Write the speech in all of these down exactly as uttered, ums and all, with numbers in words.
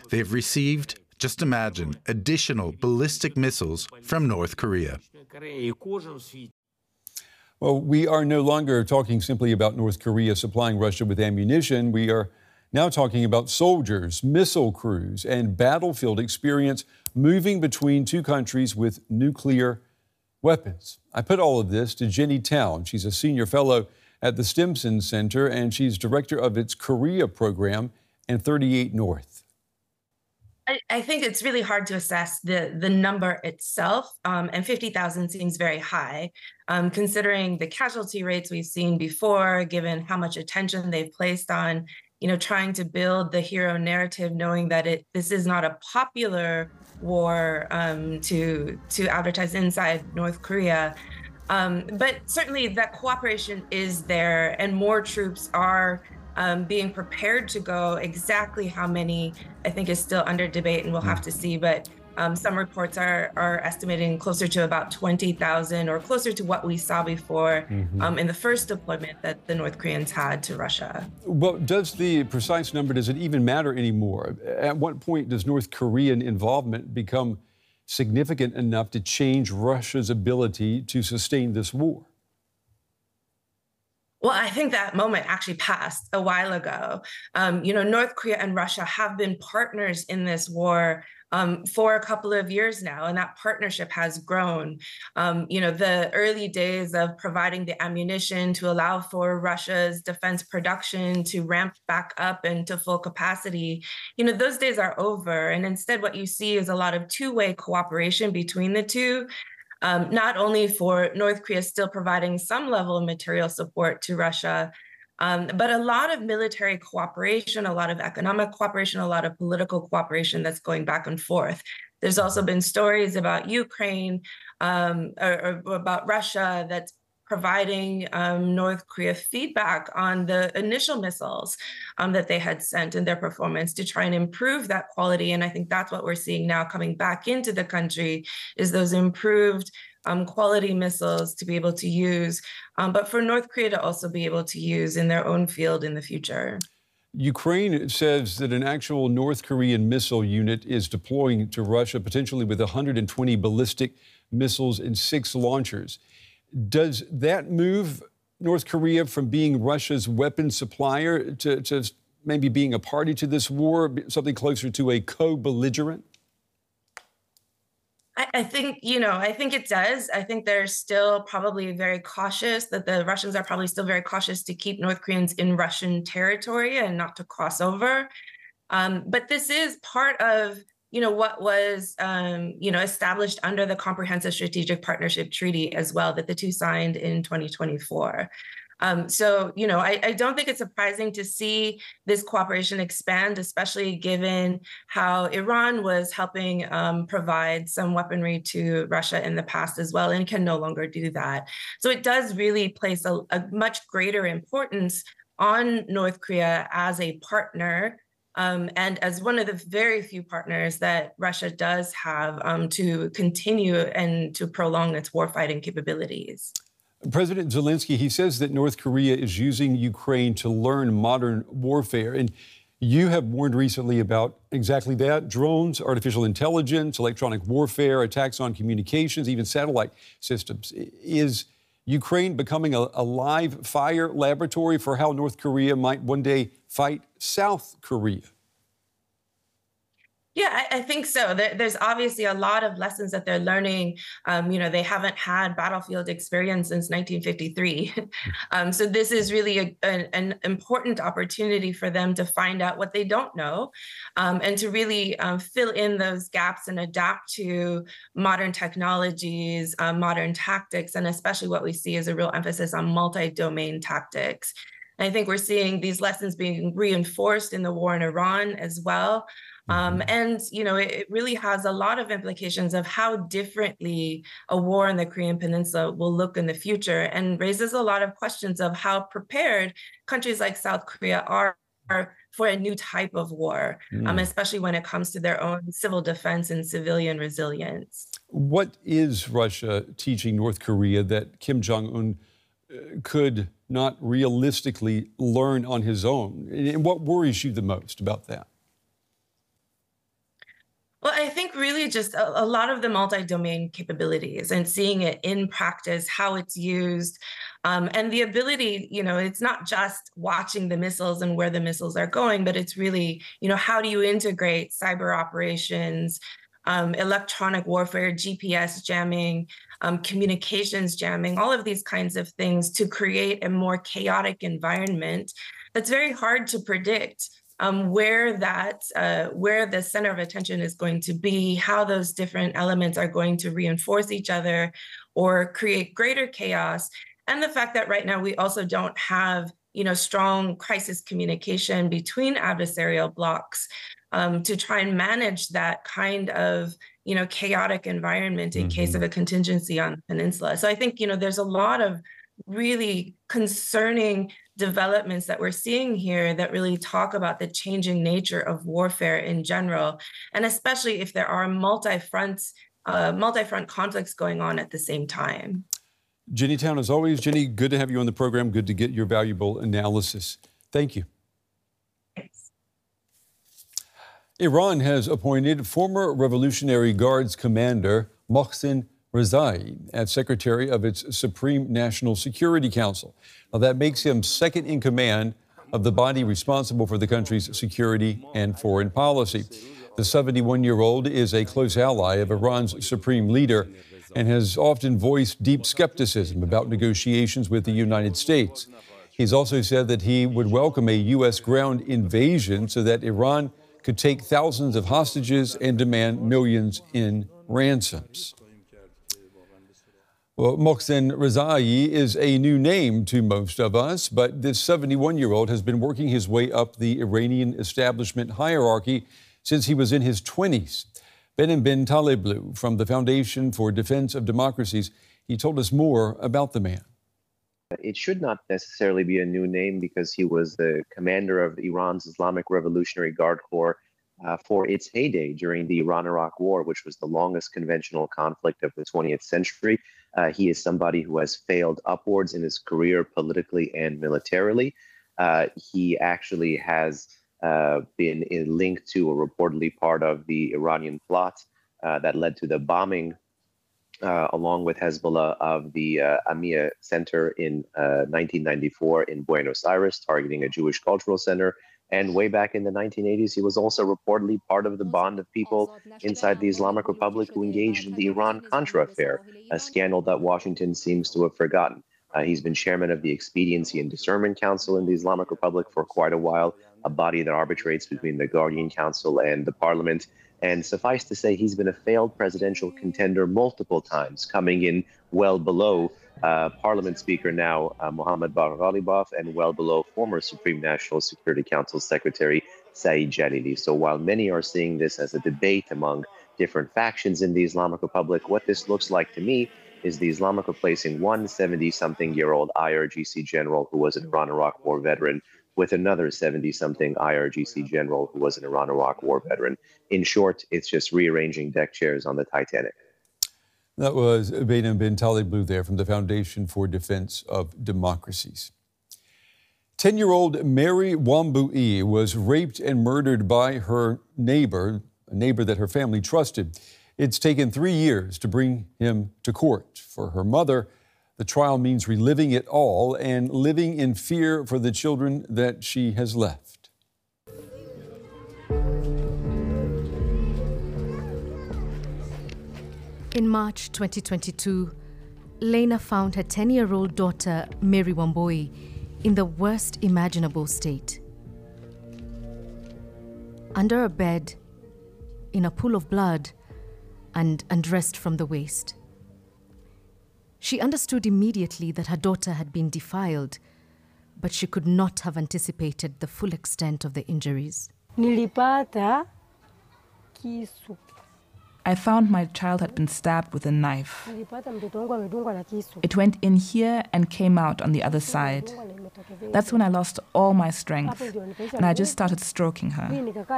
they've received, just imagine, additional ballistic missiles from North Korea. Well, we are no longer talking simply about North Korea supplying Russia with ammunition. We are now talking about soldiers, missile crews, and battlefield experience moving between two countries with nuclear weapons. I put all of this to Jenny Town. She's a senior fellow at the Stimson Center, and she's director of its Korea program and thirty-eight North. I, I think it's really hard to assess the, the number itself, um, and fifty thousand seems very high, um, considering the casualty rates we've seen before, given how much attention they've placed on, you know, trying to build the hero narrative, knowing that it this is not a popular war um, to to advertise inside North Korea. Um, but certainly that cooperation is there, and more troops are um, being prepared to go. Exactly how many, I think, is still under debate, and we'll have to see. But um, some reports are are estimating closer to about twenty thousand, or closer to what we saw before mm-hmm. um, in the first deployment that the North Koreans had to Russia. Well, does the precise number, does it even matter anymore? At what point does North Korean involvement become significant enough to change Russia's ability to sustain this war? Well, I think that moment actually passed a while ago. Um, you know, North Korea and Russia have been partners in this war um, for a couple of years now, and that partnership has grown. Um, you know, the early days of providing the ammunition to allow for Russia's defense production to ramp back up into full capacity, you know, those days are over. And instead, what you see is a lot of two-way cooperation between the two. Um, not only for North Korea still providing some level of material support to Russia, um, but a lot of military cooperation, a lot of economic cooperation, a lot of political cooperation that's going back and forth. There's also been stories about Ukraine um, or, or about Russia that's providing um, North Korea feedback on the initial missiles um, that they had sent and their performance to try and improve that quality. And I think that's what we're seeing now coming back into the country, is those improved um, quality missiles to be able to use, um, but for North Korea to also be able to use in their own field in the future. Ukraine says that an actual North Korean missile unit is deploying to Russia, potentially with one hundred twenty ballistic missiles and six launchers. Does that move North Korea from being Russia's weapon supplier to, to maybe being a party to this war, something closer to a co-belligerent? I, I think, you know, I think it does. I think they're still probably very cautious, that the Russians are probably still very cautious to keep North Koreans in Russian territory and not to cross over. Um, but this is part of you know, what was, um, you know, established under the Comprehensive Strategic Partnership Treaty as well, that the two signed in twenty twenty-four. Um, so, you know, I, I don't think it's surprising to see this cooperation expand, especially given how Iran was helping um, provide some weaponry to Russia in the past as well, and can no longer do that. So it does really place a, a much greater importance on North Korea as a partner, Um, and as one of the very few partners that Russia does have um, to continue and to prolong its warfighting capabilities. President Zelensky, he says that North Korea is using Ukraine to learn modern warfare. And you have warned recently about exactly that: drones, artificial intelligence, electronic warfare, attacks on communications, even satellite systems. Is Ukraine becoming a, a live fire laboratory for how North Korea might one day fight South Korea? Yeah, I, I think so. There, there's obviously a lot of lessons that they're learning. Um, you know, they haven't had battlefield experience since nineteen fifty-three. um, so this is really a, an, an important opportunity for them to find out what they don't know, um, and to really um, fill in those gaps and adapt to modern technologies, uh, modern tactics, and especially what we see is a real emphasis on multi-domain tactics. And I think we're seeing these lessons being reinforced in the war in Iran as well. Um, and, you know, it, it really has a lot of implications of how differently a war in the Korean Peninsula will look in the future, and raises a lot of questions of how prepared countries like South Korea are for a new type of war, mm. um, especially when it comes to their own civil defense and civilian resilience. What is Russia teaching North Korea that Kim Jong-un uh, could not realistically learn on his own? And what worries you the most about that? I think really just a, a lot of the multi-domain capabilities and seeing it in practice, how it's used, um, and the ability, you know, it's not just watching the missiles and where the missiles are going, but it's really, you know, how do you integrate cyber operations, um, electronic warfare, G P S jamming, um, communications jamming, all of these kinds of things to create a more chaotic environment that's very hard to predict. Um, where that, uh, where the center of attention is going to be, how those different elements are going to reinforce each other or create greater chaos. And the fact that right now we also don't have, you know, strong crisis communication between adversarial blocs um, to try and manage that kind of, you know, chaotic environment in mm-hmm. case of a contingency on the peninsula. So I think, you know, there's a lot of really concerning developments that we're seeing here that really talk about the changing nature of warfare in general, and especially if there are multi-front, uh, multi-front conflicts going on at the same time. Jenny Town, as always. Jenny, good to have you on the program. Good to get your valuable analysis. Thank you. Thanks. Iran has appointed former Revolutionary Guards commander Mohsen Rezai as secretary of its Supreme National Security Council. Now, that makes him second in command of the body responsible for the country's security and foreign policy. The seventy-one-year-old is a close ally of Iran's supreme leader and has often voiced deep skepticism about negotiations with the United States. He's also said that he would welcome a U S ground invasion so that Iran could take thousands of hostages and demand millions in ransoms. Well, Mohsen Rezai is a new name to most of us, but this seventy-one-year-old has been working his way up the Iranian establishment hierarchy since he was in his twenties. Behnam bin Taleblu from the Foundation for Defense of Democracies, he told us more about the man. It should not necessarily be a new name because he was the commander of Iran's Islamic Revolutionary Guard Corps uh, for its heyday during the Iran-Iraq War, which was the longest conventional conflict of the twentieth century. Uh, he is somebody who has failed upwards in his career politically and militarily. Uh, he actually has uh, been in, linked to or reportedly part of the Iranian plot uh, that led to the bombing, uh, along with Hezbollah, of the uh, Amia Center in uh, nineteen ninety-four in Buenos Aires, targeting a Jewish cultural center. And way back in the nineteen eighties, he was also reportedly part of the band of people inside the Islamic Republic who engaged in the Iran-Contra affair, a scandal that Washington seems to have forgotten. Uh, he's been chairman of the Expediency and Discernment Council in the Islamic Republic for quite a while, a body that arbitrates between the Guardian Council and the parliament. And suffice to say, he's been a failed presidential contender multiple times, coming in well below Uh, Parliament Speaker now, uh, Mohammad Bagher Ghalibaf, and well below former Supreme National Security Council Secretary Saeed Jalili. So while many are seeing this as a debate among different factions in the Islamic Republic, what this looks like to me is the Islamic replacing one seventy-something-year-old I R G C general who was an Iran-Iraq War veteran with another seventy-something I R G C general who was an Iran-Iraq War veteran. In short, it's just rearranging deck chairs on the Titanic. That was Behnam bin Taleblu there from the Foundation for Defense of Democracies. ten-year-old Mary Wambui was raped and murdered by her neighbor, a neighbor that her family trusted. It's taken three years to bring him to court. For her mother, the trial means reliving it all and living in fear for the children that she has left. In March twenty twenty-two, Lena found her ten-year-old daughter, Mary Wambui, in the worst imaginable state. Under a bed, in a pool of blood, and undressed from the waist. She understood immediately that her daughter had been defiled, but she could not have anticipated the full extent of the injuries. Nilipata kisu. I found my child had been stabbed with a knife. It went in here and came out on the other side. That's when I lost all my strength, and I just started stroking her.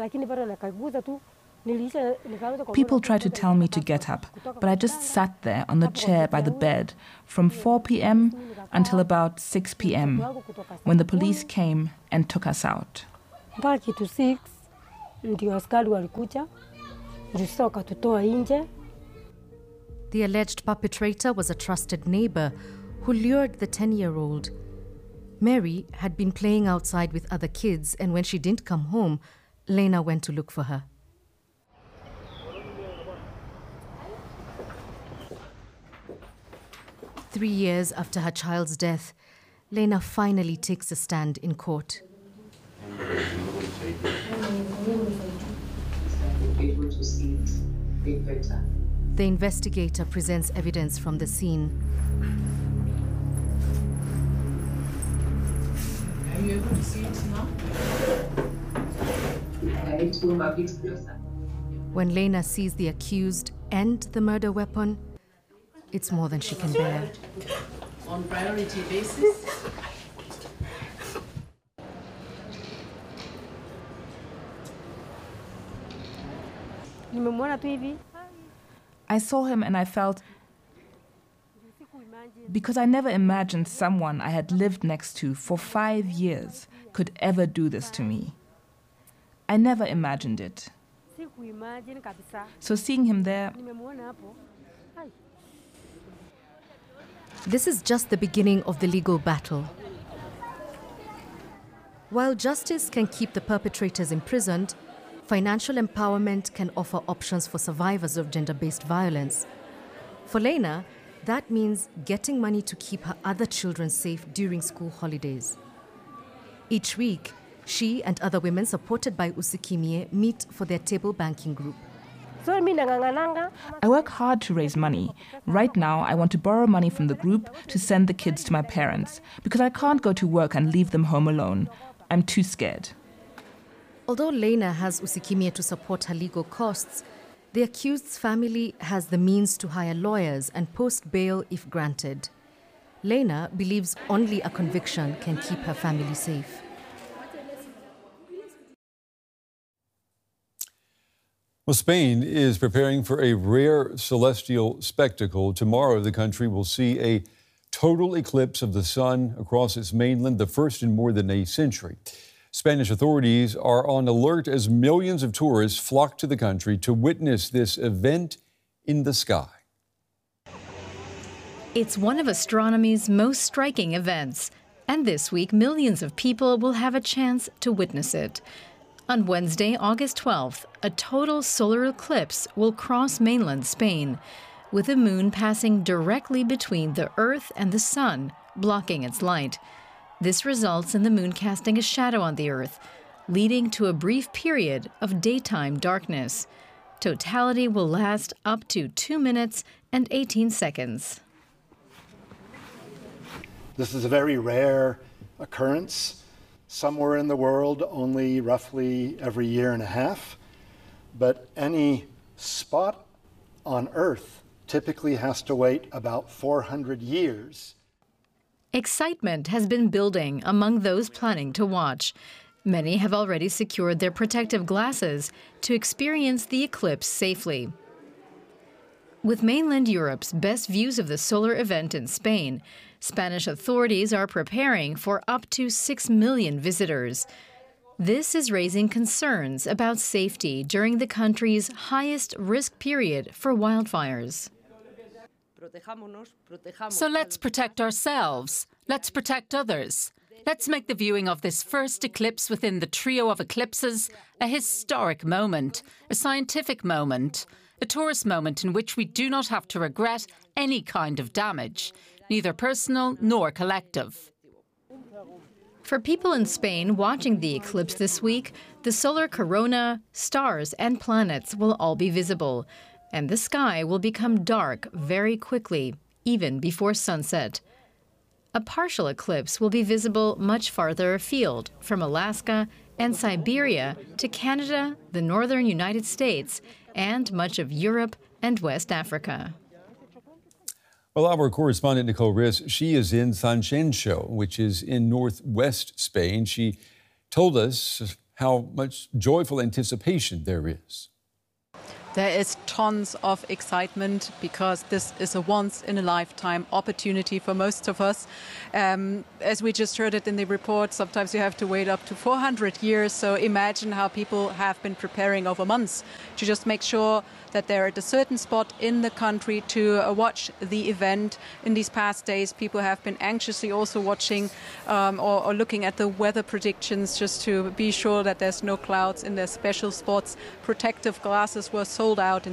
People tried to tell me to get up, but I just sat there on the chair by the bed from four p.m. until about six p.m. when the police came and took us out. The alleged perpetrator was a trusted neighbor who lured the ten-year-old. Mary had been playing outside with other kids, and when she didn't come home, Lena went to look for her. Three years after her child's death, Lena finally takes a stand in court. The investigator presents evidence from the scene. Are you able to see it now? When Lena sees the accused and the murder weapon, it's more than she can bear. On priority basis. I saw him and I felt, because I never imagined someone I had lived next to for five years could ever do this to me. I never imagined it. So seeing him there, this is just the beginning of the legal battle. While justice can keep the perpetrators imprisoned, financial empowerment can offer options for survivors of gender-based violence. For Lena, that means getting money to keep her other children safe during school holidays. Each week, she and other women supported by Usikimie meet for their table banking group. I work hard to raise money. Right now, I want to borrow money from the group to send the kids to my parents, because I can't go to work and leave them home alone. I'm too scared. Although Lena has Usikimie to support her legal costs, the accused's family has the means to hire lawyers and post bail if granted. Lena believes only a conviction can keep her family safe. Well, Spain is preparing for a rare celestial spectacle. Tomorrow, the country will see a total eclipse of the sun across its mainland, the first in more than a century. Spanish authorities are on alert as millions of tourists flock to the country to witness this event in the sky. It's one of astronomy's most striking events, and this week millions of people will have a chance to witness it. On Wednesday, August twelfth, a total solar eclipse will cross mainland Spain, with the moon passing directly between the Earth and the sun, blocking its light. This results in the moon casting a shadow on the Earth, leading to a brief period of daytime darkness. Totality will last up to two minutes and eighteen seconds. This is a very rare occurrence. Somewhere in the world, only roughly every year and a half. But any spot on Earth typically has to wait about four hundred years. Excitement has been building among those planning to watch. Many have already secured their protective glasses to experience the eclipse safely. With mainland Europe's best views of the solar event in Spain, Spanish authorities are preparing for up to six million visitors. This is raising concerns about safety during the country's highest risk period for wildfires. So let's protect ourselves. Let's protect others. Let's make the viewing of this first eclipse within the trio of eclipses a historic moment, a scientific moment, a tourist moment in which we do not have to regret any kind of damage, neither personal nor collective. For people in Spain watching the eclipse this week, the solar corona, stars and planets will all be visible, and the sky will become dark very quickly, even before sunset. A partial eclipse will be visible much farther afield, from Alaska and Siberia to Canada, the northern United States, and much of Europe and West Africa. Well, our correspondent Nicole Riss, she is in Sanxenxo, which is in northwest Spain. She told us how much joyful anticipation there is. There is tons of excitement because this is a once-in-a-lifetime opportunity for most of us. Um, as we just heard it in the report, sometimes you have to wait up to four hundred years. So imagine how people have been preparing over months to just make sure that they're at a certain spot in the country to uh, watch the event. In these past days, people have been anxiously also watching um, or, or looking at the weather predictions just to be sure that there's no clouds in their special spots. Protective glasses were sold out in